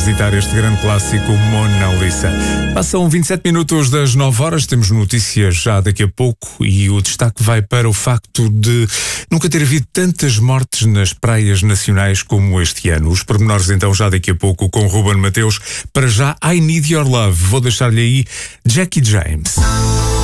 revisitar este grande clássico Mona Lisa. Passam 27 minutos das 9 horas, temos notícias já daqui a pouco e o destaque vai para o facto de nunca ter havido tantas mortes nas praias nacionais como este ano. Os pormenores então já daqui a pouco com Ruben Mateus. Para já, I Need Your Love. Vou deixar-lhe aí Jackie James.